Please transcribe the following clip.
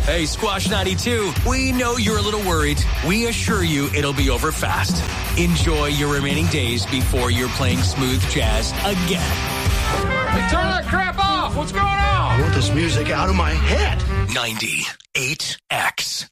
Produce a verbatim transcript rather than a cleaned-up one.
Hey, Squash ninety-two, we know you're a little worried. We assure you it'll be over fast. Enjoy your remaining days before you're playing smooth jazz again. Hey, turn that crap off. What's going on? I want this music out of my head. ninety-eight X.